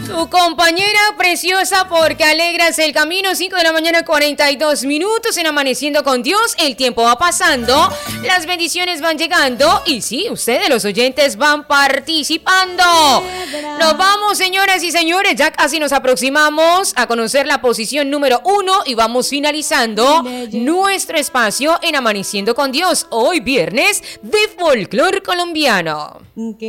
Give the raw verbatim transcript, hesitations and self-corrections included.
Tu compañera preciosa porque alegras el camino. Cinco de la mañana, cuarenta y dos minutos en Amaneciendo con Dios. El tiempo va pasando, las bendiciones van llegando y sí, ustedes los oyentes van participando. Nos vamos, señoras y señores, ya casi nos aproximamos a conocer la posición número uno y vamos finalizando nuestro espacio en Amaneciendo con Dios. Hoy viernes de folclor colombiano.